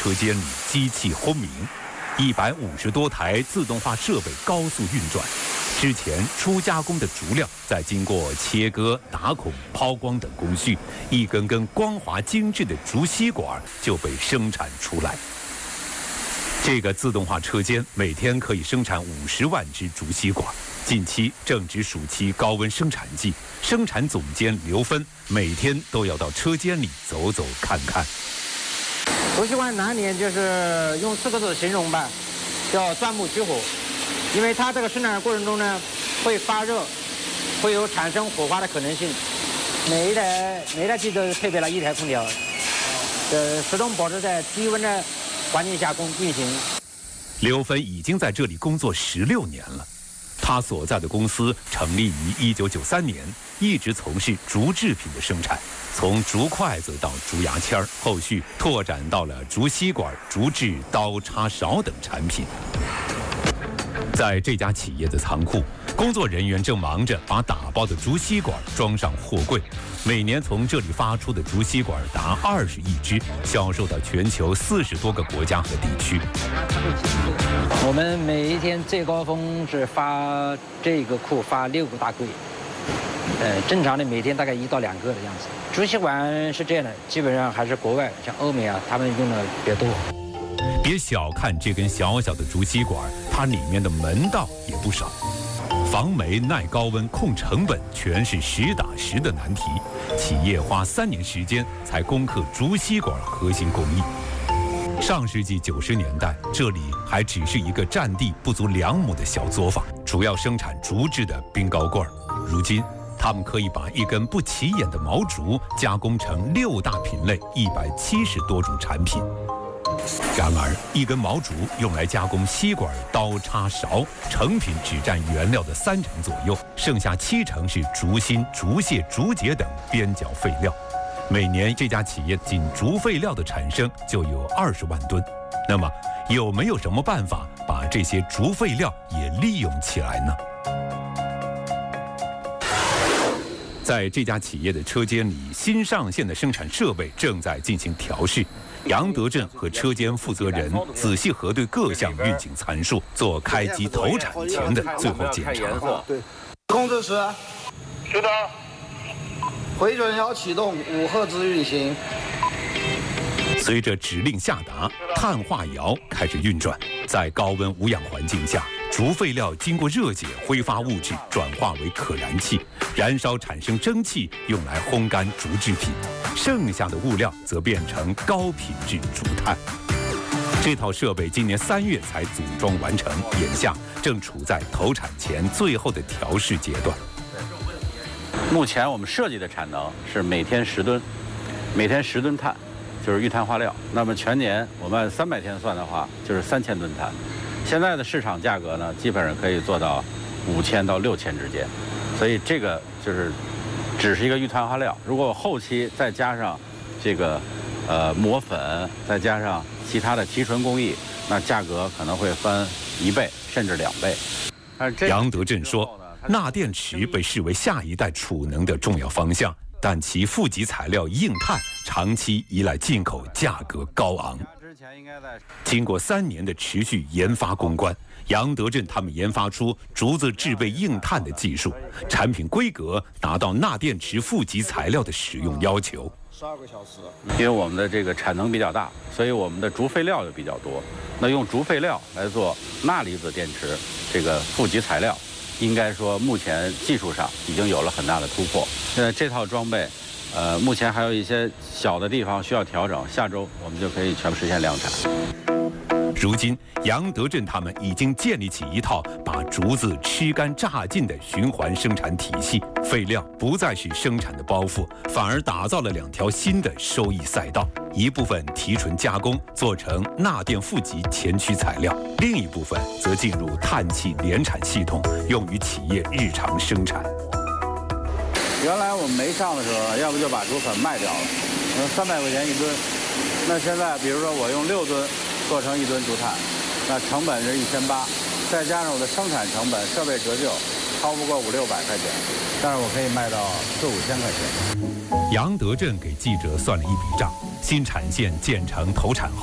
车间里机器轰鸣，150多台自动化设备高速运转。之前初加工的竹料，再经过切割、打孔、抛光等工序，一根根光滑精致的竹吸管就被生产出来。这个自动化车间每天可以生产50万支竹吸管。近期正值暑期高温生产季，生产总监刘芬每天都要到车间里走走看看。 竹吸管难点就是用4个字形容吧，叫钻木取火。因为它这个生产的过程中呢，会发热，会有产生火花的可能性。每一台机都配备了1台空调，始终保持在低温的环境下运行。 刘芬已经在这里工作16年了。他所在的公司成立于1993年，一直从事竹制品的生产，从竹筷子到竹牙签，后续拓展到了竹吸管、竹制刀叉勺等产品。在这家企业的仓库，工作人员正忙着把打包的竹吸管装上货柜。每年从这里发出的竹吸管达20亿支，销售到全球40多个国家和地区。 我们每一天最高峰是发这个库发6个大柜，正常的每天大概1到2个的样子。竹吸管是这样的，基本上还是国外像欧美啊，他们用的比较多。 别小看这根小小的竹吸管，它里面的门道也不少。防霉、耐高温、控成本，全是实打实的难题。企业花3年时间才攻克竹吸管核心工艺。上世纪90年代，这里还只是一个占地不足2亩的小作坊，主要生产竹制的冰糕罐。如今，他们可以把一根不起眼的毛竹加工成6大品类、170多种产品。然而，一根毛竹用来加工吸管、刀叉、勺，成品只占原料的30%左右，剩下70%是竹芯、竹屑、竹节等边角废料。每年这家企业仅竹废料的产生就有20万吨。那么，有没有什么办法把这些竹废料也利用起来呢？在这家企业的车间里，新上线的生产设备正在进行调试。杨德振和车间负责人仔细核对各项运行参数，做开机投产前的最后检查。 对，控制室， 是的， 回准要启动5赫兹运行。 随着指令下达，碳化窑开始运转。在高温无氧环境下，竹废料经过热解，挥发物质转化为可燃气，燃烧产生蒸汽，用来烘干竹制品。剩下的物料则变成高品质竹炭。这套设备今年3月才组装完成，眼下正处在投产前最后的调试阶段。 目前我们设计的产能是每天10吨，每天10吨碳，就是玉碳化料。那么全年我们按300天算的话，就是3000吨碳。现在的市场价格呢，基本上可以做到5000到6000之间，所以这个就是只是一个玉碳化料。如果后期再加上这个磨粉，再加上其他的提纯工艺，那价格可能会翻1倍甚至2倍。 杨德振说，钠电池被视为下一代储能的重要方向，但其负极材料硬碳长期依赖进口，价格高昂。经过3年的持续研发攻关，杨德振他们研发出竹子制备硬碳的技术，产品规格达到钠电池负极材料的使用要求。 12个小时。 因为我们的这个产能比较大，所以我们的竹废料就比较多。那用竹废料来做钠离子电池这个负极材料，应该说目前技术上已经有了很大的突破。现在这套装备目前还有一些小的地方需要调整，下周我们就可以全部实现量产。 如今，杨德振他们已经建立起一套把竹子吃干榨尽的循环生产体系，废料不再是生产的包袱，反而打造了2条新的收益赛道：一部分提纯加工做成钠电负极前驱材料，另一部分则进入碳气联产系统，用于企业日常生产。 原来我们没上的时候，要不就把竹粉卖掉了，300块钱1吨。那现在比如说我用6吨做成1吨竹炭，那成本是1800，再加上我的生产成本、设备折旧，超不过500-600块钱，但是我可以卖到4-5千块钱。 杨德振给记者算了一笔账：新产线建成投产后，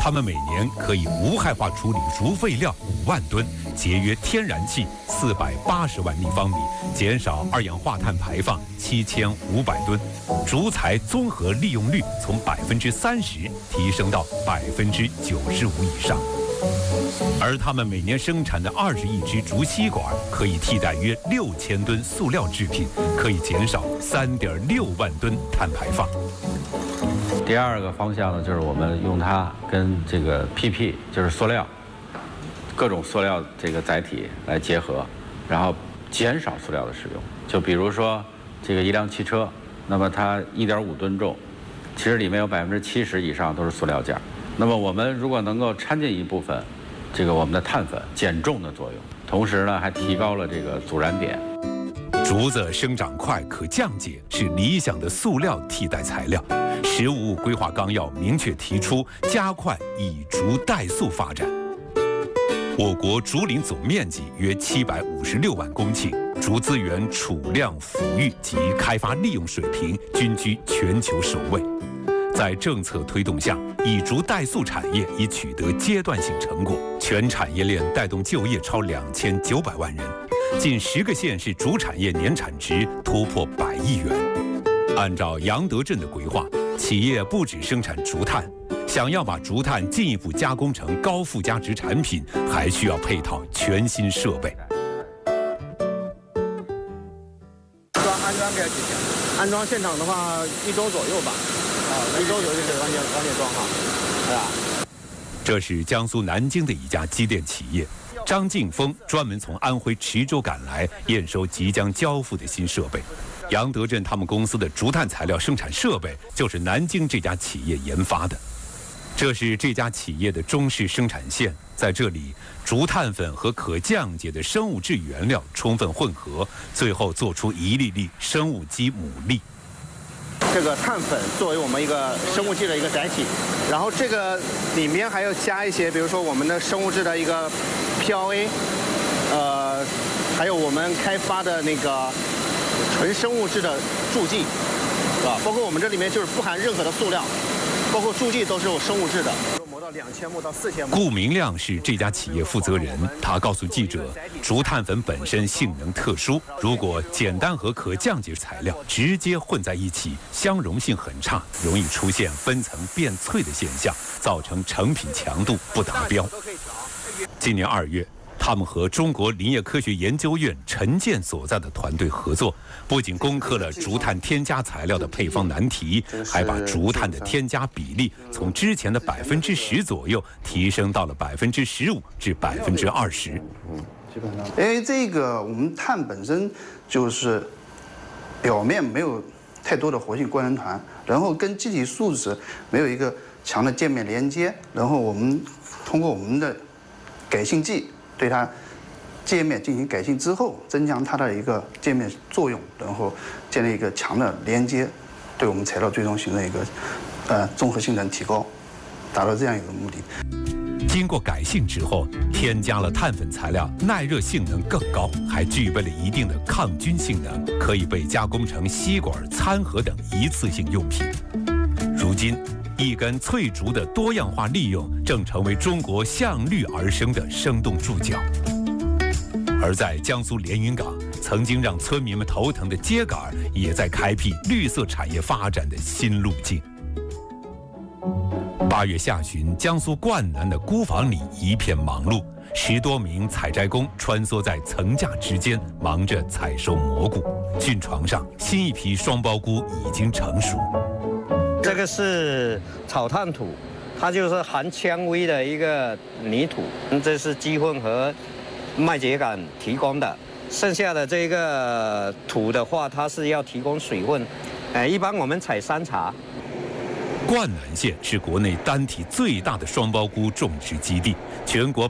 他们每年可以无害化处理竹废料5万吨，节约天然气480万立方米，减少二氧化碳排放7500吨，竹材综合利用率从30%提升到95%以上。而他们每年生产的20亿支竹吸管，可以替代约6000吨塑料制品，可以减少3.6万吨碳排放。 第二个方向呢，就是我们用它跟这个 PP， 就是塑料，各种塑料这个载体来结合，然后减少塑料的使用。就比如说这个一辆汽车，那么它1.5吨重，其实里面有70%以上都是塑料件。那么我们如果能够掺进一部分这个我们的碳粉，减重的作用，同时呢还提高了这个阻燃点。 竹子生长快，可降解，是理想的塑料替代材料。实物规划纲要明确提出，加快以竹代塑发展。我国竹林总面积约756万公顷，竹资源储量、抚育及开发利用水平均居全球首位。在政策推动下，以竹代塑产业已取得阶段性成果，全产业链带动就业超2900万人，近10个县市竹产业年产值突破100亿元。按照杨德镇的规划，企业不只生产竹炭，想要把竹炭进一步加工成高附加值产品，还需要配套全新设备。 安装比较紧张，安装现场的话1周左右吧。1周左右就可以完全装好，是吧？ 这是江苏南京的一家机电企业，张劲峰专门从安徽池州赶来验收即将交付的新设备。杨德镇他们公司的竹炭材料生产设备就是南京这家企业研发的。这是这家企业的中式生产线，在这里，竹炭粉和可降解的生物质原料充分混合，最后做出一粒粒生物基牡蛎。 这个碳粉作为我们一个生物质的一个载体，然后这个里面还要加一些，比如说我们的生物质的一个 PLA， 还有我们开发的那个纯生物质的助剂，是吧？包括我们这里面就是不含任何的塑料，包括助剂都是有生物质的。磨到2000目到4000目。 顾明亮是这家企业负责人，他告诉记者，竹炭粉本身性能特殊，如果简单和可降解材料直接混在一起，相容性很差，容易出现分层变脆的现象，造成成品强度不达标。今年2月，他们和中国林业科学研究院陈建所在的团队合作，不仅攻克了竹炭添加材料的配方难题，还把竹炭的添加比例从之前的10%左右提升到了15%至20%。 因为这个我们碳本身就是表面没有太多的活性官能团，然后跟基体树脂没有一个强的界面连接，然后我们通过我们的改性剂对它界面进行改性之后，增强它的一个界面作用，然后建立一个强的连接，对我们材料最终形成一个综合性能提高，达到这样一个目的。 经过改性之后，添加了碳粉材料，耐热性能更高，还具备了一定的抗菌性能，可以被加工成吸管、餐盒等一次性用品。如今，一根脆竹的多样化利用正成为中国向绿而生的生动注脚。而在江苏连云港，曾经让村民们头疼的秸秆也在开辟绿色产业发展的新路径。8月下旬，江苏灌南的菇房里一片忙碌，10多名采摘工穿梭在层架之间，忙着采收蘑菇。菌床上，新一批双苞菇已经成熟。 这个是草炭土，它就是含纤维的一个泥土，这是鸡粪和麦秸秆提供的。剩下的这个土的话，它是要提供水分。一般我们采山茶。 灌南县是国内单体最大的双苞菇种植基地，全国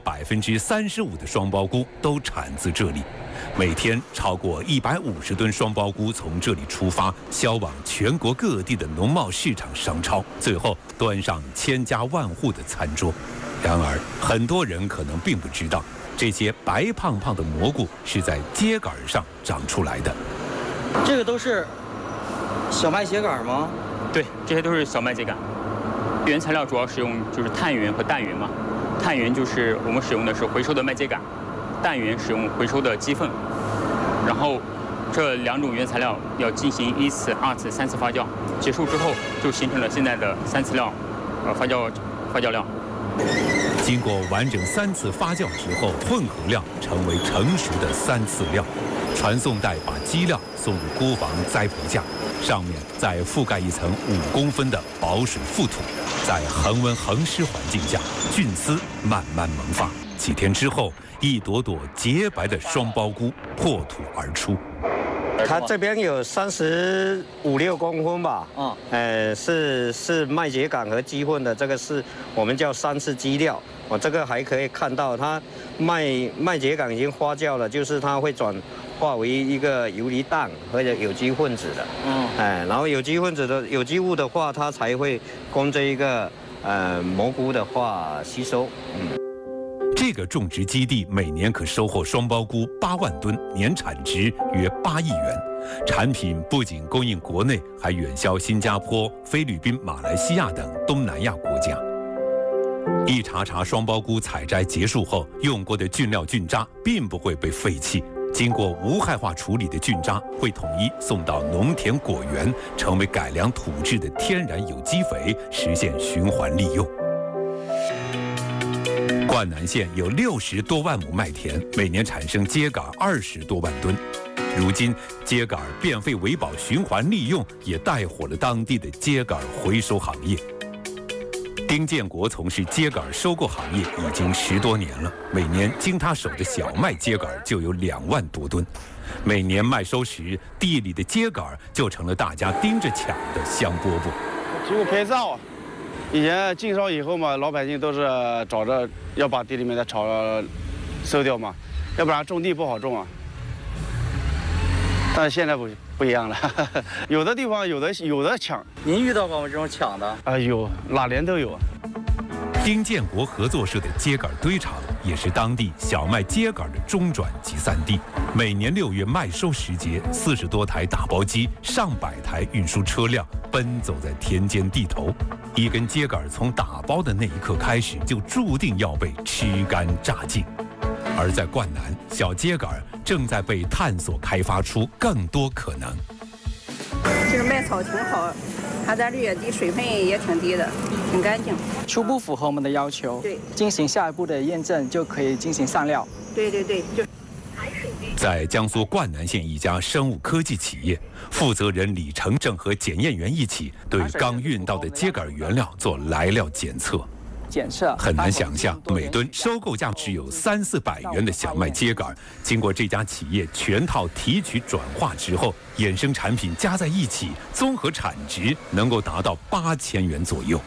35%的双苞菇都产自这里。每天超过150吨双苞菇从这里出发，销往全国各地的农贸市场、商超，最后端上千家万户的餐桌。然而，很多人可能并不知道，这些白胖胖的蘑菇是在秸秆上长出来的。 这个都是小麦秸秆吗？ 对，这些都是小麦秸秆。 原材料主要使用就是碳源和氮源嘛。碳源就是我们使用的是回收的麦秸秆，氮源使用回收的鸡粪。然后这2种原材料要进行1次、2次、3次发酵，结束之后就形成了现在的3次料发酵料。 经过完整3次发酵之后，混合料成为成熟的3次料。传送带把基料送入孤房栽培架，上面再覆盖一层5公分的保水覆土，在恒温恒湿环境下，菌丝慢慢萌发。几天之后，一朵朵洁白的双苞菇破土而出。 它这边有35、6公分吧，是麦秸秆和鸡粪的，这个是我们叫3次基料。这个还可以看到，它麦秸秆已经发酵了，就是它会转化为一个游离氮或者有机分子的，然后有机物的话，它才会供这一个蘑菇的话吸收。 这个种植基地每年可收获双苞菇8万吨，年产值约8亿元。产品不仅供应国内，还远销新加坡、菲律宾、马来西亚等东南亚国家。一茬茬双苞菇采摘结束后，用过的菌料菌渣并不会被废弃，经过无害化处理的菌渣会统一送到农田果园，成为改良土质的天然有机肥，实现循环利用。灌南县有60多万亩麦田，每年产生秸秆20多万吨。如今，秸秆变废为宝循环利用也带火了当地的秸秆回收行业。丁建国从事秸秆收购行业已经10多年了，每年经他手的小麦秸秆就有2万多吨。每年麦收时，地里的秸秆就成了大家盯着抢的香饽饽。 经过拍照啊，以前禁烧以后嘛，老百姓都是找着要把地里面的草收掉嘛，要不然种地不好种啊。但是现在不一样了，有的地方有的抢。 您遇到过吗？这种抢的？ 有，哪年都有。 丁建国合作社的秸秆堆场也是当地小麦秸秆的中转集散地。每年6月麦收时节，40多台打包机、上百台运输车辆奔走在田间地头。一根秸秆从打包的那一刻开始，就注定要被吃干榨净。而在灌南，小秸秆正在被探索开发出更多可能。 这个麦草挺好，它的绿也低，水分也挺低的，挺干净。 初步符合我们的要求， 对， 进行下一步的验证就可以进行上料。 对，就。 在江苏灌南县一家生物科技企业，负责人李成正和检验员一起对刚运到的秸秆原料做来料检测。很难想象，每吨收购价只有300-400元的小麦秸秆，经过这家企业全套提取转化之后，衍生产品加在一起，综合产值能够达到8000元左右。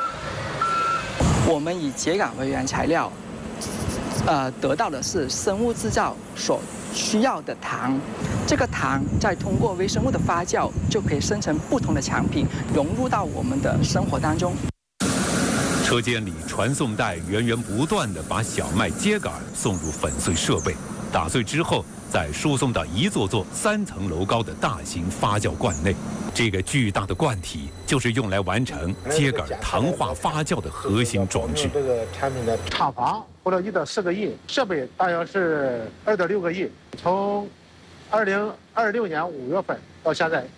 我们以秸秆为原材料，得到的是生物制造所需要的糖，这个糖再通过微生物的发酵，就可以生成不同的产品，融入到我们的生活当中。 车间里，传送带源源不断地把小麦秸秆送入粉碎设备，打碎之后再输送到一座座3层楼高的大型发酵罐内。这个巨大的罐体就是用来完成秸秆糖化发酵的核心装置。 这个产品的厂房花了1到4个亿，设备大约是2到6个亿。从2026年5月份到现在，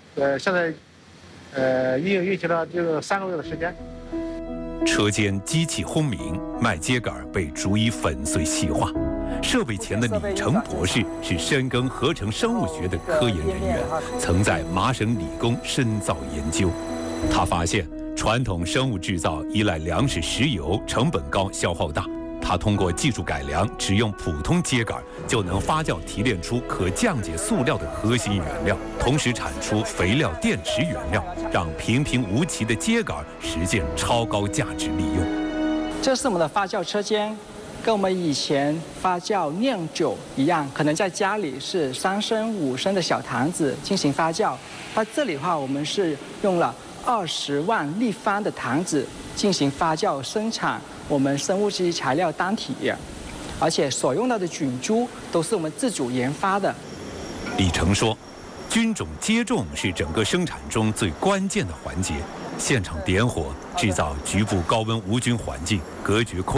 已经运行了这个3个月的时间。 车间机器轰鸣，麦秸秆被逐一粉碎细化。设备前的李成博士是深耕合成生物学的科研人员，曾在麻省理工深造研究。他发现，传统生物制造依赖粮食、石油，成本高，消耗大。他通过技术改良，只用普通秸秆就能发酵提炼出可降解塑料的核心原料，同时产出肥料、电池原料，让平平无奇的秸秆实现超高价值利用。 这是我们的发酵车间，跟我们以前发酵酿酒一样，可能在家里是3升、5升的小坛子进行发酵，它这里的话，我们是用了20万立方的坛子进行发酵生产我们生物基材料单体，而且所用到的菌株都是我们自主研发的。 李成说，菌种接种是整个生产中最关键的环节。 现场点火，制造局部高温无菌环境，隔绝空